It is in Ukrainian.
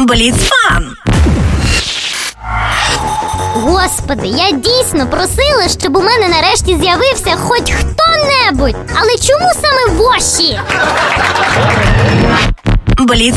Бліц-фан! Господи, я дійсно просила, щоб у мене нарешті з'явився хоч хто-небудь. Але чому саме воші? Бліц